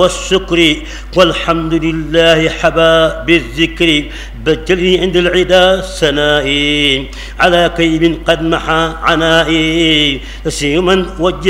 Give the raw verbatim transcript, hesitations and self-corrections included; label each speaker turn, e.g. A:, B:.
A: والشكر والحمد لله حبا بالذكر بجلي عند العدا سنائي على كيب قد محى عنائي سيما وجه